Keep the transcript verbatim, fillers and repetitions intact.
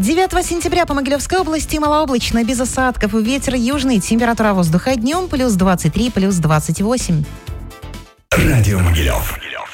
девятого сентября по Могилевской области малооблачно, без осадков, ветер южный, температура воздуха днем плюс двадцать три, плюс двадцать восемь. Радио Могилев.